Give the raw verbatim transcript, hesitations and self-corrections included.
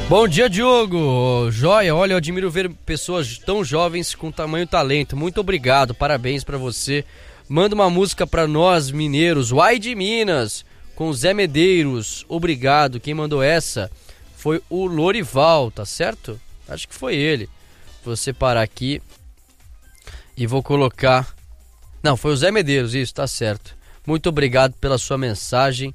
Bom dia, Diogo. Joia, olha, eu admiro ver pessoas tão jovens com tamanho talento. Muito obrigado, parabéns pra você. Manda uma música pra nós, mineiros. Uai de Minas, com Zé Medeiros. Obrigado. Quem mandou essa foi o Lorival, tá certo? Acho que foi ele. Vou separar aqui e vou colocar... Não, foi o Zé Medeiros, isso, tá certo. Muito obrigado pela sua mensagem.